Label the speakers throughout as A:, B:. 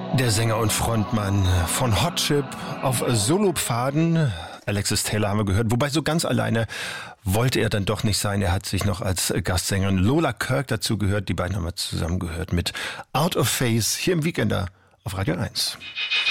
A: Der Sänger und Frontmann von Hot Chip auf Solopfaden. Alexis Taylor haben wir gehört. Wobei so ganz alleine wollte er dann doch nicht sein. Er hat sich noch als Gastsängerin Lola Kirk dazu gehört. Die beiden haben wir zusammen gehört mit Out of Phase hier im Weekender auf Radio 1.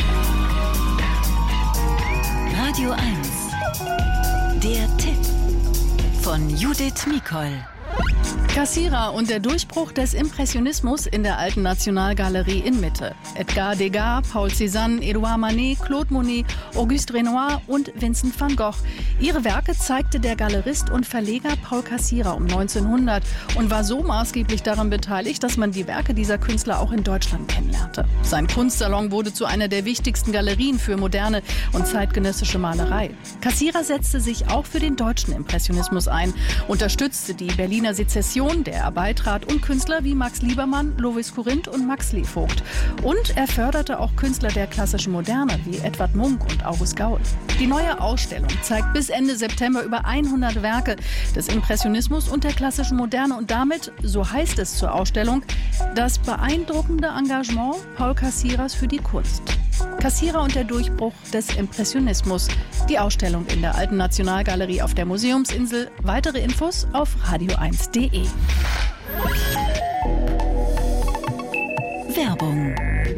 B: Radio 1. Der Tipp von Judith Mikol.
C: Cassira und der Durchbruch des Impressionismus in der Alten Nationalgalerie in Mitte. Edgar Degas, Paul Cézanne, Edouard Manet, Claude Monet, Auguste Renoir und Vincent van Gogh. Ihre Werke zeigte der Galerist und Verleger Paul Cassira um 1900 und war so maßgeblich daran beteiligt, dass man die Werke dieser Künstler auch in Deutschland kennenlernte. Sein Kunstsalon wurde zu einer der wichtigsten Galerien für moderne und zeitgenössische Malerei. Cassira setzte sich auch für den deutschen Impressionismus ein, unterstützte die Berliner Sezession, der Beirat und Künstler wie Max Liebermann, Lovis Corinth und Max Levogt. Und er förderte auch Künstler der klassischen Moderne wie Edvard Munch und August Gaul. Die neue Ausstellung zeigt bis Ende September über 100 Werke des Impressionismus und der klassischen Moderne und damit, so heißt es zur Ausstellung, das beeindruckende Engagement Paul Cassiras für die Kunst. Cassira und der Durchbruch des Impressionismus. Die Ausstellung in der Alten Nationalgalerie auf der Museumsinsel. Weitere Infos auf radio1.de.
B: Werbung.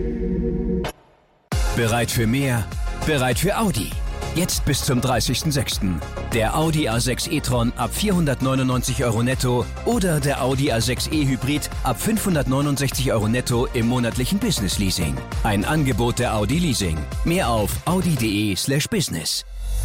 D: Bereit für mehr? Bereit für Audi. Jetzt bis zum 30.06. Der Audi A6 e-tron ab 499 € netto oder der Audi A6 e-Hybrid ab 569 € netto im monatlichen Business-Leasing. Ein Angebot der Audi Leasing. Mehr auf audi.de/business.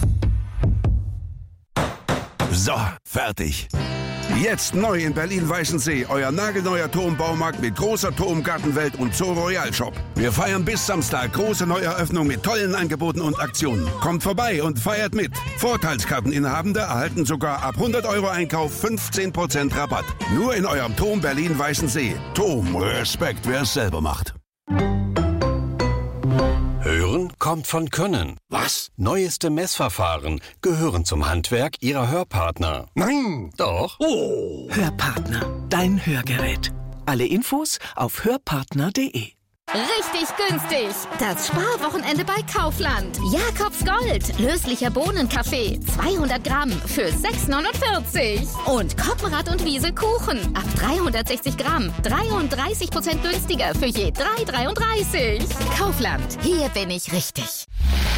E: So, fertig. Jetzt neu in Berlin-Weißensee, euer nagelneuer Turmbaumarkt mit großer Turmgartenwelt und Zoo Royal Shop. Wir feiern bis Samstag große Neueröffnung mit tollen Angeboten und Aktionen. Kommt vorbei und feiert mit. Vorteilskarteninhabende erhalten sogar ab 100 € Einkauf 15% Rabatt. Nur in eurem Turm Berlin-Weißensee. Turm, Respekt, wer es selber macht.
F: Hören kommt von Können.
E: Was?
F: Neueste Messverfahren gehören zum Handwerk Ihrer Hörpartner.
E: Nein!
F: Doch.
E: Oh!
G: Hörpartner, dein Hörgerät. Alle Infos auf hörpartner.de.
H: Richtig günstig. Das Sparwochenende bei Kaufland. Jakobs Gold. Löslicher Bohnenkaffee. 200 Gramm für 6,49. Und Koppenrad und Wiese Kuchen. Ab 360 Gramm. 33% günstiger für je 3,33. Kaufland. Hier bin ich richtig.